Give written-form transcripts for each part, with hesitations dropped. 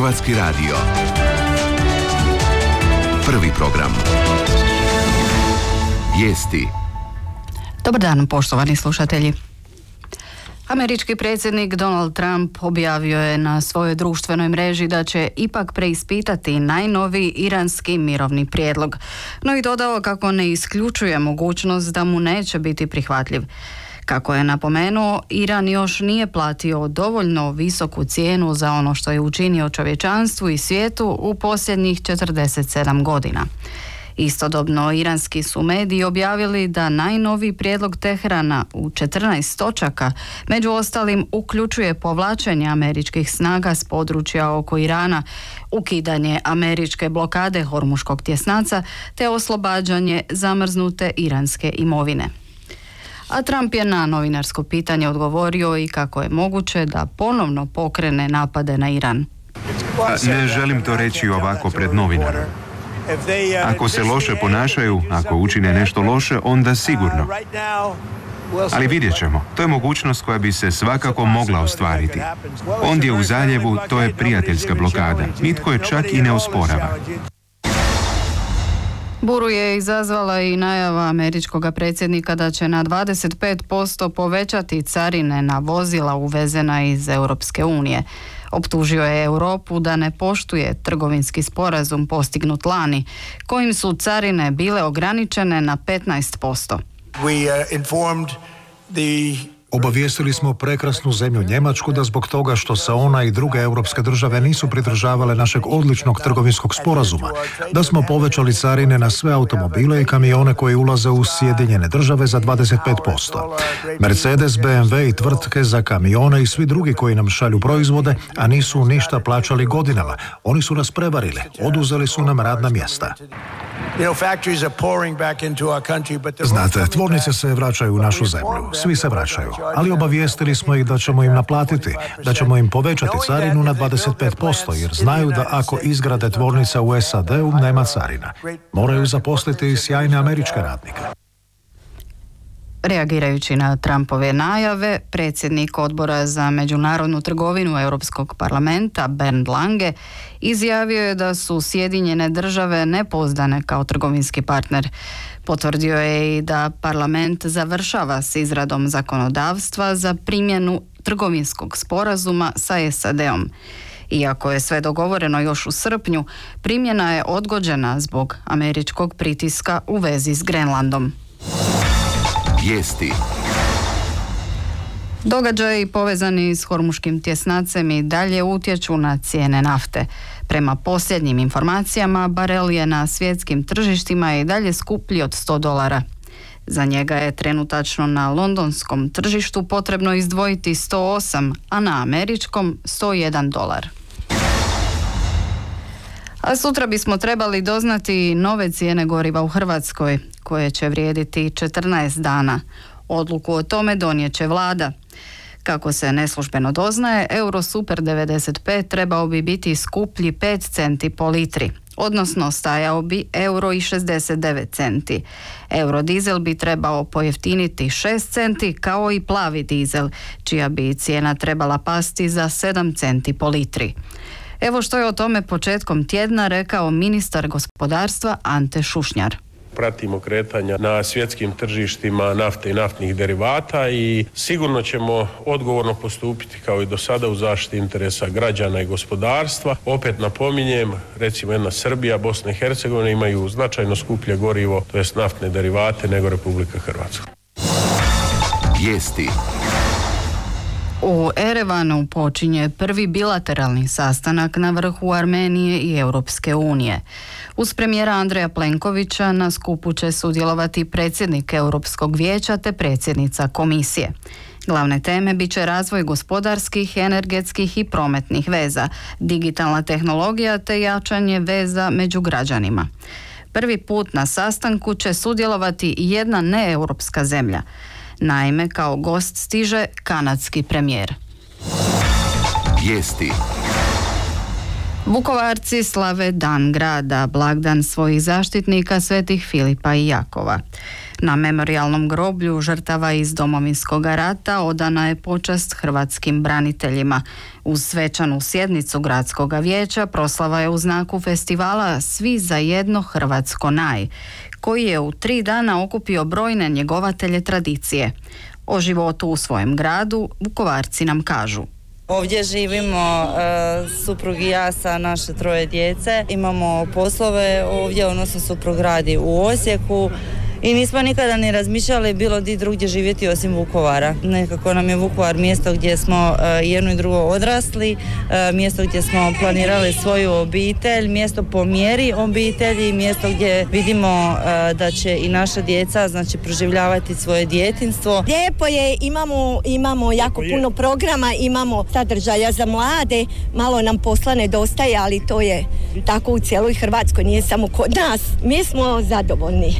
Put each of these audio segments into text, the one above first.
Hrvatski radio. Prvi program. Vijesti. Dobar dan, poštovani slušatelji. Američki predsjednik Donald Trump objavio je na svojoj društvenoj mreži da će ipak preispitati najnoviji iranski mirovni prijedlog, no i dodao kako ne isključuje mogućnost da mu neće biti prihvatljiv. Kako je napomenuo, Iran još nije platio dovoljno visoku cijenu za ono što je učinio čovječanstvu i svijetu u posljednjih 47 godina. Istodobno, iranski su mediji objavili da najnoviji prijedlog Teherana u 14 točaka, među ostalim, uključuje povlačenje američkih snaga s područja oko Irana, ukidanje američke blokade Hormuškog tjesnaca te oslobađanje zamrznute iranske imovine. A Trump je na novinarsko pitanje odgovorio i kako je moguće da ponovno pokrene napade na Iran. Ne želim to reći ovako pred novinarom. Ako se loše ponašaju, ako učine nešto loše, onda sigurno. Ali vidjet ćemo. To je mogućnost koja bi se svakako mogla ostvariti. Ondje u zaljevu to je prijateljska blokada. Nitko je čak i ne osporava. Buru je izazvala i najava američkog predsjednika da će na 25% povećati carine na vozila uvezena iz Europske unije. Optužio je Europu da ne poštuje trgovinski sporazum postignut lani, kojim su carine bile ograničene na 15%. Obavijestili smo prekrasnu zemlju Njemačku da zbog toga što se ona i druge europske države nisu pridržavale našeg odličnog trgovinskog sporazuma, da smo povećali carine na sve automobile i kamione koji ulaze u Sjedinjene države za 25%. Mercedes, BMW i tvrtke za kamione i svi drugi koji nam šalju proizvode, a nisu ništa plaćali godinama. Oni su nas prevarili, oduzeli su nam radna mjesta. Znate, tvornice se vraćaju u našu zemlju, svi se vraćaju, ali obavijestili smo ih da ćemo im naplatiti, da ćemo im povećati carinu na 25%, jer znaju da ako izgrade tvornica u SAD-u nema carina. Moraju zaposliti sjajne američke radnike. Reagirajući na Trumpove najave, predsjednik Odbora za međunarodnu trgovinu Europskog parlamenta Bernd Lange izjavio je da su Sjedinjene države nepouzdane kao trgovinski partner. Potvrdio je i da parlament završava s izradom zakonodavstva za primjenu trgovinskog sporazuma sa SAD-om. Iako je sve dogovoreno još u srpnju, primjena je odgođena zbog američkog pritiska u vezi s Grenlandom. Vijesti. Događaji povezani s Hormuškim tjesnacem i dalje utječu na cijene nafte. Prema posljednjim informacijama, barel je na svjetskim tržištima i dalje skuplji od $100. Za njega je trenutačno na londonskom tržištu potrebno izdvojiti 108, a na američkom $101. A sutra bismo trebali doznati nove cijene goriva u Hrvatskoj, koje će vrijediti 14 dana. Odluku o tome donijet će vlada. Kako se neslužbeno doznaje, Euro Super 95 trebao bi biti skuplji 5 centi po litri, odnosno stajao bi €1,69. Eurodizel bi trebao pojeftiniti 6 centi, kao i plavi dizel, čija bi cijena trebala pasti za 7 centi po litri. Evo što je o tome početkom tjedna rekao ministar gospodarstva Ante Šušnjar. Pratimo kretanja na svjetskim tržištima nafte i naftnih derivata i sigurno ćemo odgovorno postupiti kao i do sada u zaštiti interesa građana i gospodarstva. Opet napominjem, recimo jedna Srbija, Bosna i Hercegovina imaju značajno skuplje gorivo, to jest naftne derivate, nego Republika Hrvatska. Vijesti. U Erevanu počinje prvi bilateralni sastanak na vrhu Armenije i Europske unije. Uz premijera Andreja Plenkovića na skupu će sudjelovati predsjednik Europskog vijeća te predsjednica komisije. Glavne teme bit će razvoj gospodarskih, energetskih i prometnih veza, digitalna tehnologija te jačanje veza među građanima. Prvi put na sastanku će sudjelovati jedna neeuropska zemlja. Naime, kao gost stiže kanadski premijer. Vijesti. Vukovarci slave Dan grada, blagdan svojih zaštitnika svetih Filipa i Jakova. Na memorijalnom groblju žrtava iz Domovinskog rata odana je počast hrvatskim braniteljima. Uz svečanu sjednicu gradskog vijeća proslava je u znaku festivala Svi za jedno Hrvatsko naj, koji je u 3 dana okupio brojne njegovatelje tradicije. O životu u svojem gradu Vukovarci nam kažu. Ovdje živimo, suprug i ja sa naše 3 djece. Imamo poslove ovdje, odnosno suprug radi u Osijeku. I nismo nikada ni razmišljali bilo di drugdje živjeti osim Vukovara. Nekako nam je Vukovar mjesto gdje smo jedno i drugo odrasli, mjesto gdje smo planirali svoju obitelj, mjesto po mjeri obitelji, mjesto gdje vidimo da će i naša djeca proživljavati svoje djetinjstvo. Lijepo je, imamo jako puno programa, imamo sadržaja za mlade, malo nam posla nedostaje, ali to je tako u cijeloj Hrvatskoj, nije samo kod nas. Mi smo zadovoljni.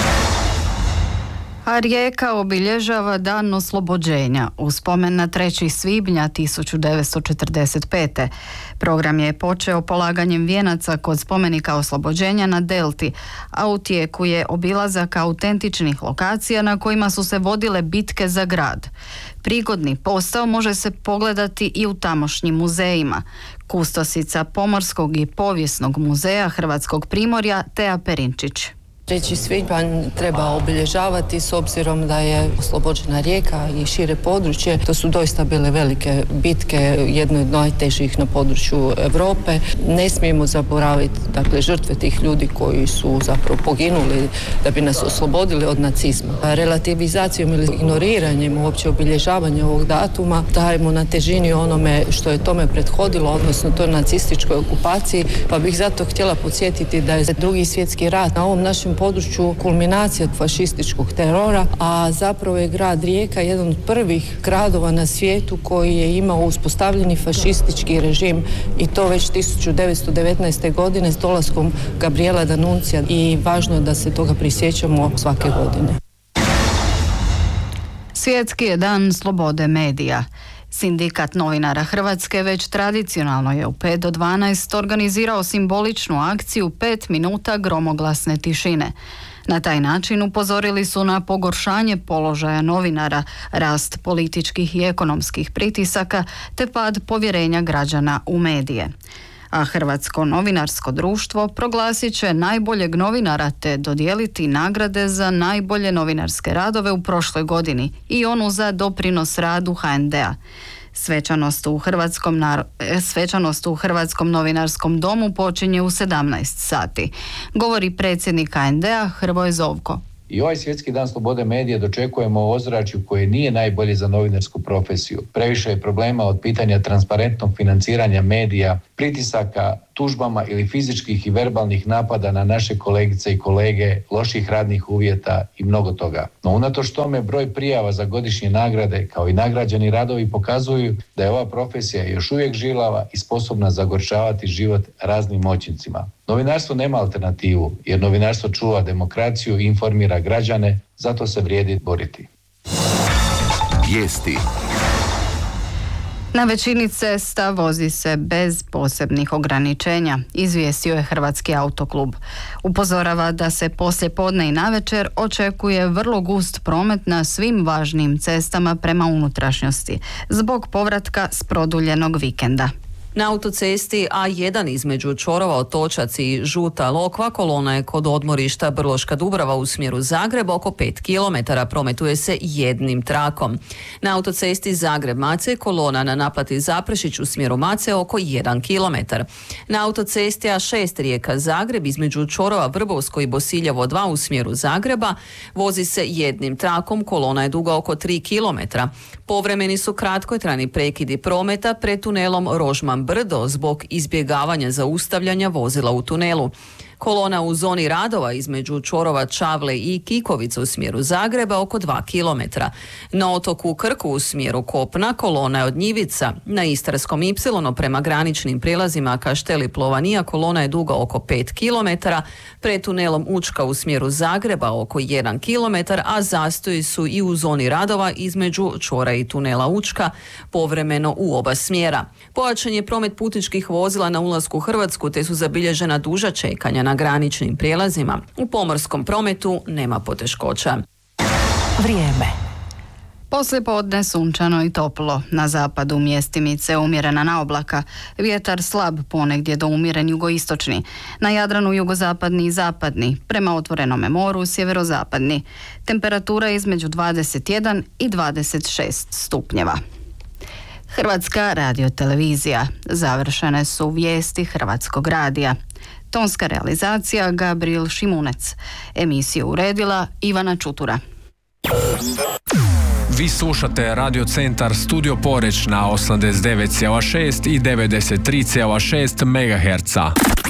A Rijeka obilježava Dan oslobođenja u spomen na 3. svibnja 1945. Program je počeo polaganjem vijenaca kod spomenika oslobođenja na Delti, a u tijeku je obilazak autentičnih lokacija na kojima su se vodile bitke za grad. Prigodni posao može se pogledati i u tamošnjim muzejima. Kustosica Pomorskog i povijesnog muzeja Hrvatskog Primorja Teja Perinčić. 3. svibanj treba obilježavati s obzirom da je oslobođena Rijeka i šire područje. To su doista bile velike bitke, jedne od najtežih na području Europe. Ne smijemo zaboraviti žrtve tih ljudi koji su zapravo poginuli da bi nas oslobodili od nacizma. Relativizacijom ili ignoriranjem uopće obilježavanja ovog datuma dajemo na težini onome što je tome prethodilo, odnosno toj nacističkoj okupaciji, pa bih zato htjela podsjetiti da je 2. svjetski rat na ovom našem području kulminacija fašističkog terora, a zapravo je grad Rijeka jedan od prvih gradova na svijetu koji je imao uspostavljeni fašistički režim i to već 1919. godine s dolaskom Gabriela D'Annunzia i važno je da se toga prisjećamo svake godine. Svjetski je dan slobode medija. Sindikat novinara Hrvatske već tradicionalno je u 5 do 12 organizirao simboličnu akciju 5 minuta gromoglasne tišine. Na taj način upozorili su na pogoršanje položaja novinara, rast političkih i ekonomskih pritisaka te pad povjerenja građana u medije. A Hrvatsko novinarsko društvo proglasit će najboljeg novinara te dodijeliti nagrade za najbolje novinarske radove u prošloj godini i onu za doprinos radu HND-a. Svečanost u Hrvatskom novinarskom domu počinje u 17 sati. Govori predsjednik HND-a Hrvoje Zovko. I ovaj svjetski dan slobode medija dočekujemo u ozračju koje nije najbolje za novinarsku profesiju. Previše je problema od pitanja transparentnog financiranja medija, pritisaka, tužbama ili fizičkih i verbalnih napada na naše kolegice i kolege, loših radnih uvjeta i mnogo toga. No unatoč tome broj prijava za godišnje nagrade kao i nagrađeni radovi pokazuju da je ova profesija još uvijek žilava i sposobna zagorčavati život raznim moćnicima. Novinarstvo nema alternativu jer novinarstvo čuva demokraciju i informira građane, zato se vrijedi boriti. Vijesti. Na većini cesta vozi se bez posebnih ograničenja, izvijestio je Hrvatski autoklub. Upozorava da se poslijepodne i navečer očekuje vrlo gust promet na svim važnim cestama prema unutrašnjosti, zbog povratka s produljenog vikenda. Na autocesti A1 između čvorova Otočac i Žuta Lokva kolona je kod odmorišta Brloška Dubrava u smjeru Zagreb oko 5 km, prometuje se jednim trakom. Na autocesti Zagreb-Macelj kolona na naplati Zaprešić u smjeru Macelj oko 1 km. Na autocesti A6 Rijeka Zagreb između čvorova Vrbovsko i Bosiljevo 2 u smjeru Zagreba vozi se jednim trakom, kolona je duga oko 3 km. Povremeni su kratkotrajni prekidi prometa pred tunelom Rožman Brdo zbog izbjegavanja zaustavljanja vozila u tunelu. Kolona u zoni radova između čvorova Čavle i Kikovice u smjeru Zagreba oko 2 km. Na otoku Krku u smjeru kopna kolona je od Njivica. Na Istarskom Y prema graničnim prijelazima Kašteli Plovanija kolona je duga oko 5 km, pred tunelom Učka u smjeru Zagreba oko 1 km, a zastoji su i u zoni radova između čvora i tunela Učka, povremeno u oba smjera. Pojačan je promet putničkih vozila na ulasku u Hrvatsku, te su zabilježena duža čekanja na graničnim prijelazima. U pomorskom prometu nema poteškoća. Vrijeme. Poslijepodne sunčano i toplo. Na zapadu mjestimice umjerena naoblaka. Vjetar slab, ponegdje do umjeren jugoistočni. Na Jadranu jugozapadni i zapadni. Prema otvorenome moru sjeverozapadni. Temperatura između 21 i 26 stupnjeva. Hrvatska radiotelevizija. Završene su vijesti Hrvatskog radija. Tonska realizacija Gabriel Šimunec. Emisiju uredila Ivana Čutura. Vi slušate Radio Centar Studio Poreć na 89,6 i 93,6 MHz.